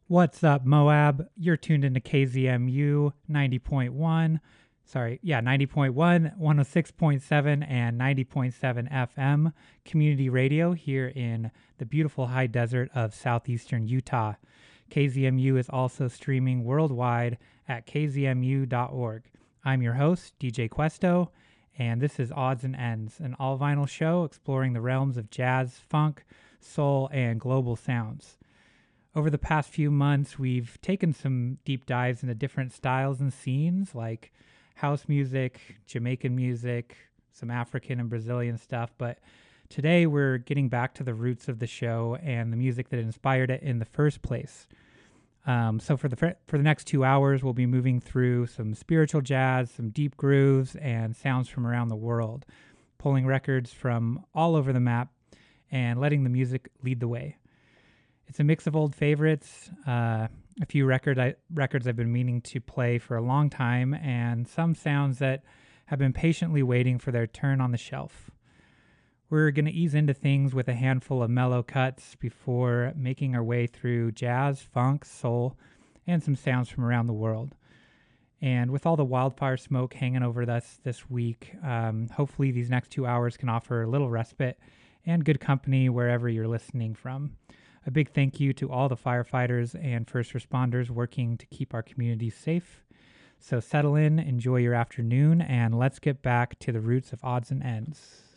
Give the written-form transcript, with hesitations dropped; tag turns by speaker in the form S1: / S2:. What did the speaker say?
S1: What's up, Moab? You're tuned into KZMU 90.1. 90.1, 106.7, and 90.7 FM community radio here in the beautiful high desert of southeastern Utah. KZMU is also streaming worldwide at kzmu.org. I'm your host, DJ Questo, and this is Odds and Ends, an all vinyl show exploring the realms of jazz, funk, soul, and global sounds. Over the past few months, we've taken some deep dives into different styles and scenes like house music, Jamaican music, some African and Brazilian stuff. But today we're getting back to the roots of the show and the music that inspired it in the first place. So for the next 2 hours, we'll be moving through some spiritual jazz, some deep grooves, and sounds from around the world, pulling records from all over the map and letting the music lead the way. It's a mix of old favorites, a few records I've been meaning to play for a long time, and some sounds that have been patiently waiting for their turn on the shelf. We're going to ease into things with a handful of mellow cuts before making our way through jazz, funk, soul, and some sounds from around the world. And with all the wildfire smoke hanging over us this week, hopefully these next 2 hours can offer a little respite and good company wherever you're listening from. A big thank you to all the firefighters and first responders working to keep our communities safe. So settle in, enjoy your afternoon, and let's get back to the roots of Odds and Ends.